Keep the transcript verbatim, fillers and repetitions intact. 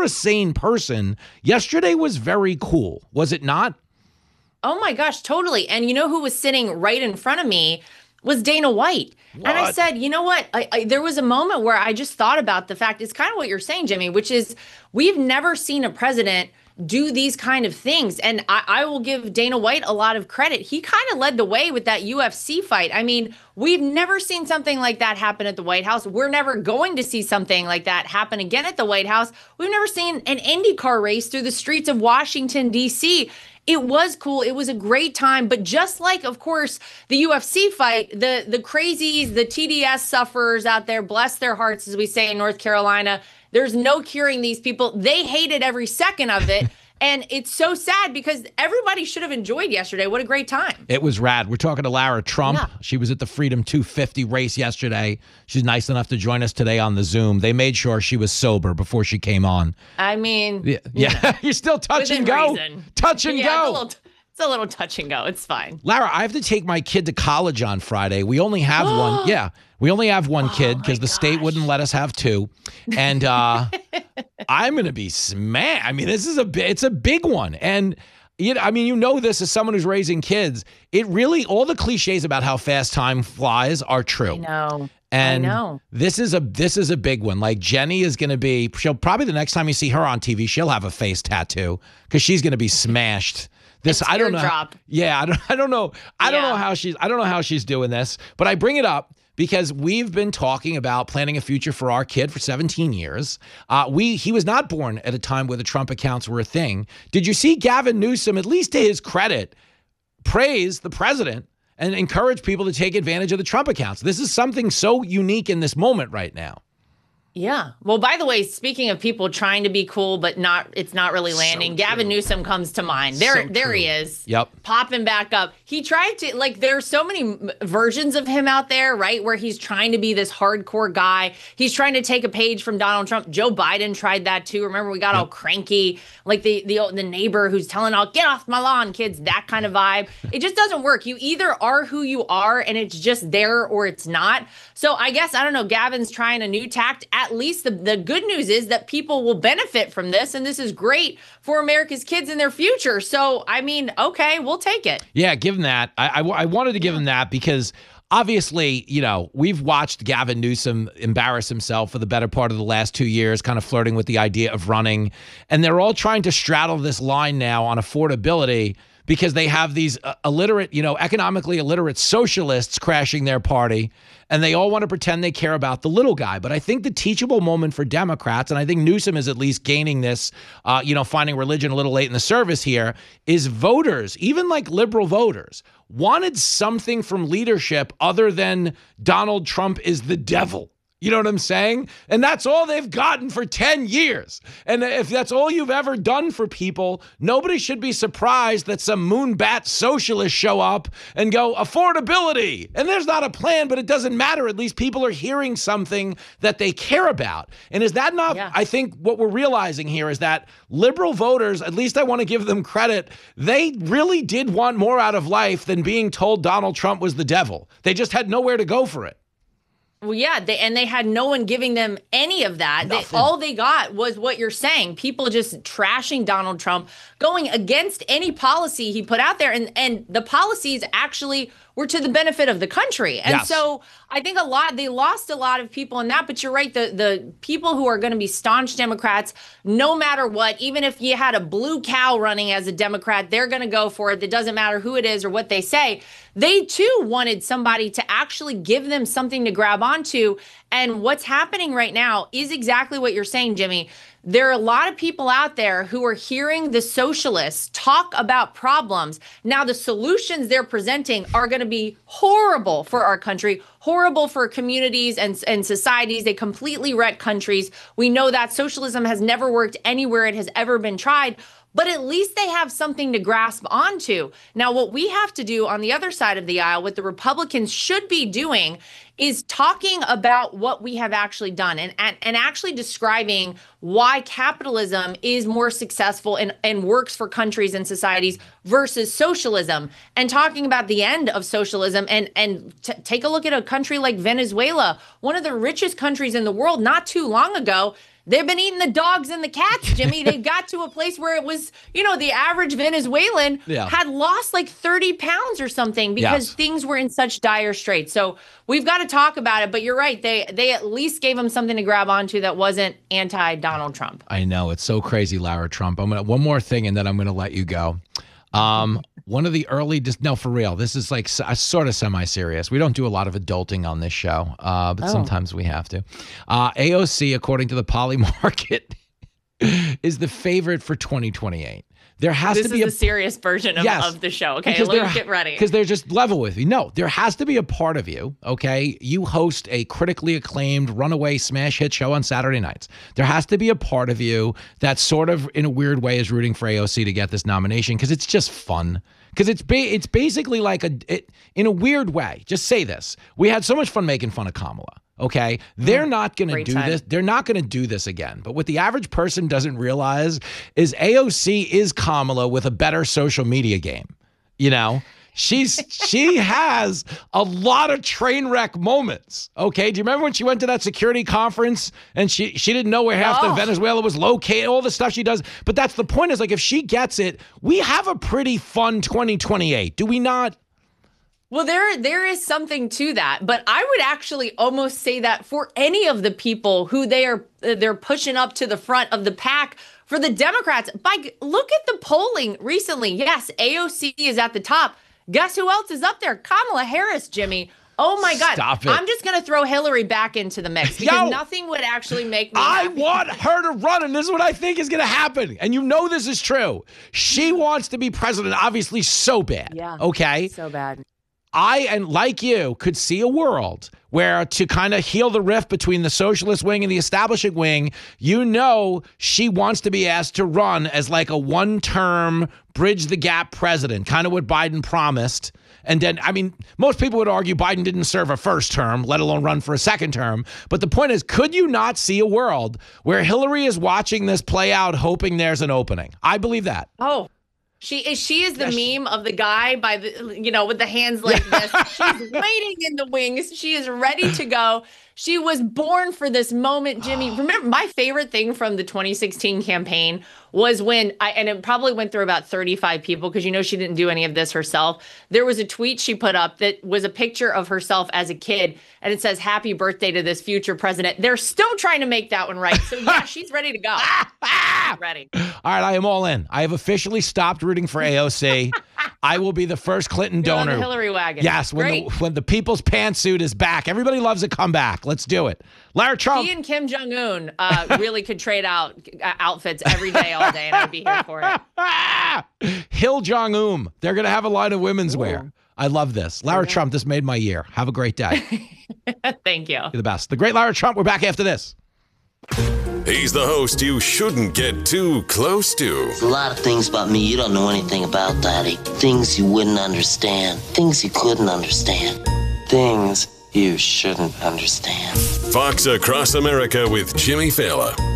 a sane person, yesterday was very cool, was it not? Oh my gosh, totally. And you know who was sitting right in front of me was Dana White. What? And I said, you know what? I, I, there was a moment where I just thought about the fact, it's kind of what you're saying, Jimmy, which is we've never seen a president do these kind of things. And I, I will give Dana White a lot of credit. He kind of led the way with that U F C fight. I mean, we've never seen something like that happen at the White House. We're never going to see something like that happen again at the White House. We've never seen an IndyCar race through the streets of Washington, D C It was cool. It was a great time. But just like, of course, the U F C fight, the the crazies, the T D S sufferers out there, bless their hearts, as we say in North Carolina, there's no curing these people. They hated every second of it. And it's so sad because everybody should have enjoyed yesterday. What a great time. It was rad. We're talking to Lara Trump. Yeah. She was at the Freedom two fifty race yesterday. She's nice enough to join us today on the Zoom. They made sure she was sober before she came on. I mean, yeah, yeah. You know, You're still touch and within go. reason. Touch and Yeah, go. It's a, little, it's a little touch and go. It's fine. Lara, I have to take my kid to college on Friday. We only have one. Yeah, we only have one Oh kid because my the state gosh. wouldn't let us have two. And uh, I'm going to be smashed. I mean, this is a bi- it's a big one. And you know, I mean, you know this as someone who's raising kids. It really, all the cliches about how fast time flies are true. I know. And I know. this is a this is a big one. Like Jenny is going to be, she'll probably the next time you see her on T V, she'll have a face tattoo because she's going to be smashed. This I don't know. Teardrop. Yeah, I don't I don't know. I don't Yeah. know how she's I don't know how she's doing this, but I bring it up because we've been talking about planning a future for our kid for seventeen years. Uh, we he was not born at a time where the Trump accounts were a thing. Did you see Gavin Newsom, at least to his credit, praise the president and encourage people to take advantage of the Trump accounts? This is something so unique in this moment right now. Yeah. Well, by the way, speaking of people trying to be cool, but not, it's not really landing. So Gavin true. Newsom comes to mind. There, So there true. he is. Yep. Popping back up. He tried to, like, there's so many m- versions of him out there, right? Where he's trying to be this hardcore guy. He's trying to take a page from Donald Trump. Joe Biden tried that too. Remember, we got all cranky, like the, the, the neighbor who's telling all, get off my lawn, kids, that kind of vibe. It just doesn't work. You either are who you are and it's just there or it's not. So I guess, I don't know, Gavin's trying a new tact. At least the, the good news is that people will benefit from this, and this is great for America's kids and their future. So, I mean, okay, we'll take it. Yeah, give him that. I, I, I wanted to give him that because obviously, you know, we've watched Gavin Newsom embarrass himself for the better part of the last two years, kind of flirting with the idea of running. And they're all trying to straddle this line now on affordability because they have these uh, illiterate, you know, economically illiterate socialists crashing their party, and they all want to pretend they care about the little guy. But I think the teachable moment for Democrats, and I think Newsom is at least gaining this, uh, you know, finding religion a little late in the service here, is voters, even like liberal voters, wanted something from leadership other than Donald Trump is the devil. You know what I'm saying? And that's all they've gotten for ten years. And if that's all you've ever done for people, nobody should be surprised that some moonbat socialists show up and go, affordability. And there's not a plan, but it doesn't matter. At least people are hearing something that they care about. And is that not, Yeah. I think what we're realizing here is that liberal voters, at least I want to give them credit, they really did want more out of life than being told Donald Trump was the devil. They just had nowhere to go for it. Well, yeah, they, and they had no one giving them any of that. They, Nothing. all they got was what you're saying. People just trashing Donald Trump, going against any policy he put out there. And, and the policies actually were to the benefit of the country. And Yes. so I think a lot, they lost a lot of people in that. But you're right, the, the people who are going to be staunch Democrats, no matter what, even if you had a blue cow running as a Democrat, they're going to go for it. It doesn't matter who it is or what they say. They too wanted somebody to actually give them something to grab onto. And what's happening right now is exactly what you're saying, Jimmy. There are a lot of people out there who are hearing the socialists talk about problems. Now, the solutions they're presenting are going to be horrible for our country, horrible for communities and, and societies. They completely wreck countries. We know that socialism has never worked anywhere it has ever been tried. But at least they have something to grasp onto. Now, what we have to do on the other side of the aisle, what the Republicans should be doing, is talking about what we have actually done and, and, and actually describing why capitalism is more successful and, and works for countries and societies versus socialism, and talking about the end of socialism. And, and t- take a look at a country like Venezuela, one of the richest countries in the world not too long ago. They've been eating the dogs and the cats, Jimmy. They got to a place where it was, you know, the average Venezuelan yeah. had lost like thirty pounds or something because yes. things were in such dire straits. So we've got to talk about it. But you're right. They they at least gave him something to grab onto that wasn't anti-Donald Trump. I know. It's so crazy, Lara Trump. I'm gonna one more thing and then I'm going to let you go. Um, one of the early, just no, for real, this is like a sort of semi-serious. We don't do a lot of adulting on this show, uh, but oh. sometimes we have to. Uh, A O C, according to the Poly Market, is the favorite for twenty twenty-eight. There has this to be a a serious version of, yes, of the show. Okay, let's get ready. Because they're just level with you. No, there has to be a part of you, okay? You host a critically acclaimed runaway smash hit show on Saturday nights. There has to be a part of you that sort of, in a weird way, is rooting for A O C to get this nomination because it's just fun. Because it's ba- it's basically like a, it, in a weird way, just say this. We had so much fun making fun of Kamala. Okay, they're not going to do time. this. They're not going to do this again. But what the average person doesn't realize is A O C is Kamala with a better social media game. You know, she's she has a lot of train wreck moments. Okay, do you remember when she went to that security conference and she she didn't know where half oh. the Venezuela was located, all the stuff she does. But that's the point. Is like if she gets it, we have a pretty fun twenty twenty-eight. Do we not? Well, there there is something to that, but I would actually almost say that for any of the people who they are they're pushing up to the front of the pack for the Democrats. By look at the polling recently. Yes, A O C is at the top. Guess who else is up there? Kamala Harris, Jimmy. Oh my God. Stop it. I'm just going to throw Hillary back into the mix because Yo, nothing would actually make me I happy. want her to run, and this is what I think is going to happen. And you know this is true. She wants to be president, obviously, so bad. Yeah. Okay? So bad. I, and like you, could see a world where to kind of heal the rift between the socialist wing and the establishment wing, you know she wants to be asked to run as like a one-term bridge the gap president, kind of what Biden promised. And then, I mean, most people would argue Biden didn't serve a first term, let alone run for a second term. But the point is, could you not see a world where Hillary is watching this play out, hoping there's an opening? I believe that. Oh. She is she is the Yeah, meme of the guy by the, you know, with the hands like this. She's waiting in the wings. She is ready to go. She was born for this moment, Jimmy. Remember, my favorite thing from the twenty sixteen campaign was when I, and it probably went through about thirty-five people because, you know, she didn't do any of this herself. There was a tweet she put up that was a picture of herself as a kid, and it says, "Happy birthday to this future president." They're still trying to make that one right. So, yeah, she's ready to go. Ready. All right, I am all in. I have officially stopped rooting for A O C. I will be the first Clinton You're donor. on the Hillary wagon. Yes, when the, when the people's pantsuit is back. Everybody loves a comeback. Let's do it. Lara Trump. He and Kim Jong-un uh, really could trade out uh, outfits every day, all day, and I'd be here for it. Hill Jong-un. They're going to have a line of women's Ooh. wear. I love this. Lara Trump, this made my year. Have a great day. Thank you. You're the best. The great Lara Trump. We're back after this. He's the host you shouldn't get too close to. There's a lot of things about me you don't know anything about, Daddy. Things you wouldn't understand. Things you couldn't understand. Things you shouldn't understand. Fox Across America with Jimmy Fallon.